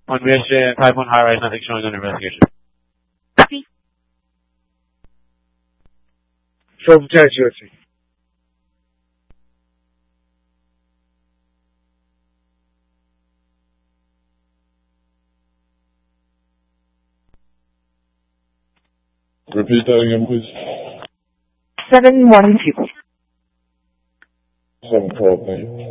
On Mission, Type 1 high rise, nothing showing on investigation. Copy. Show Lieutenant USC. Repeat that again, please. 712. 712, thank you.